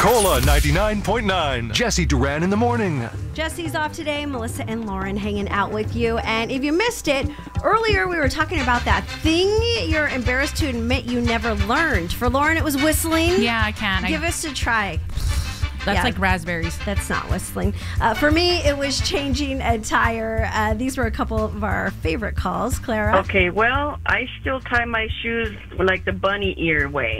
Cola 99.9. Jesse Duran in the morning. Jesse's off today. Melissa and Lauren hanging out with you. And if you missed it, earlier we were talking about that thing you're embarrassed to admit you never learned. For Lauren, it was whistling. Yeah, I can. Give us a try. That's like raspberries. That's not whistling. For me, it was changing a tire. These were a couple of our favorite calls. Clara? Okay, well, I still tie my shoes like the bunny ear way.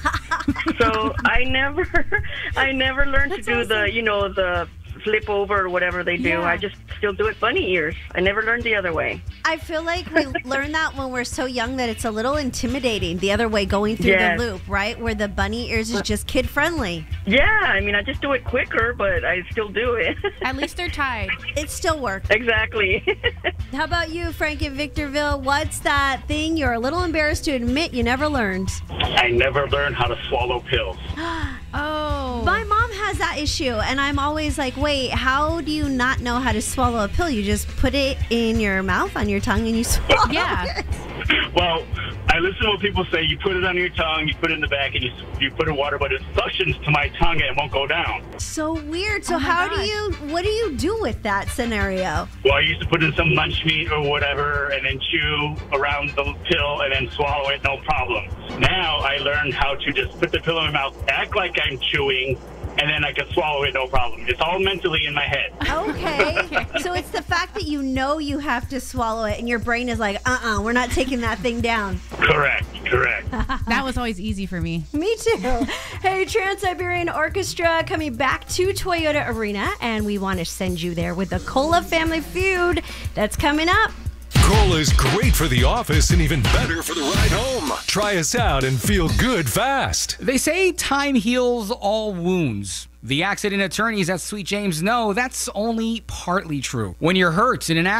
So I never learned to do the flip over or whatever they do. Yeah. I just still do it bunny ears. I never learned the other way. I feel like we learn that when we're so young that it's a little intimidating, the other way, going through the loop, right? Where the bunny ears is just kid-friendly. Yeah, I mean, I just do it quicker, but I still do it. At least they're tied. It still works. Exactly. How about you, Frank in Victorville? What's that thing you're a little embarrassed to admit you never learned? I never learned how to swallow pills. Oh. My mom has that issue, and I'm always like, wait, how do you not know how to swallow a pill? You just put it in your mouth, on your tongue, and you swallow Yeah. it. Well, I listen to what people say. You put it on your tongue, you put it in the back, and you put in water, but it suctions to my tongue and it won't go down. So weird. So Oh my what do you do with that scenario? Well, I used to put in some lunch meat or whatever and then chew around the pill and then swallow it, no problem. Now I learned how to just put the pill in my mouth, act like I'm chewing, and then I can swallow it, no problem. It's all mentally in my head. Okay. So it's the fact that you know you have to swallow it, and your brain is like, we're not taking that thing down. Correct. That was always easy for me. Me too. Hey, Trans-Siberian Orchestra coming back to Toyota Arena, and we want to send you there with the Cola Family Feud that's coming up. Cola is great for the office and even better for the ride home. Try us out and feel good fast. They say time heals all wounds. The accident attorneys at Sweet James know that's only partly true. When you're hurt in an accident,